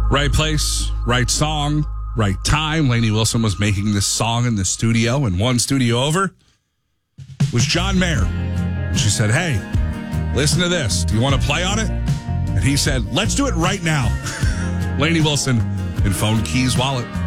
Right place, right song, right time. Lainey Wilson was making this song in the studio, and one studio over was John Mayer. And she said, hey, listen to this. Do you want to play on it? And he said, let's do it right now. Lainey Wilson and Phone Keys Wallet.